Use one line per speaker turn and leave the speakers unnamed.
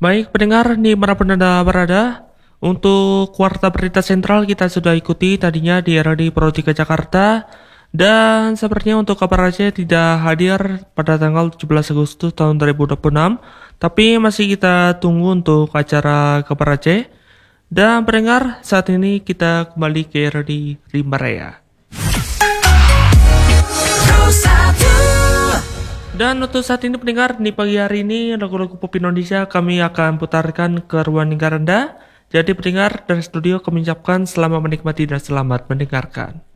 Baik pendengar dimanapun Anda berada, untuk Warta Berita Sentral kita sudah ikuti tadinya di RRI Pro 3 Jakarta. Dan sepertinya untuk kabar Aceh tidak hadir pada tanggal 17 Agustus tahun 2026. Tapi masih kita tunggu untuk acara kabar Aceh. Dan pendengar, saat ini kita kembali ke RRI Rimba Raya. Dan untuk saat ini pendengar, di pagi hari ini lagu-lagu pop Indonesia kami akan putarkan ke ruang dengar Anda. Jadi pendengar dari studio kami ucapkan selamat menikmati dan selamat mendengarkan.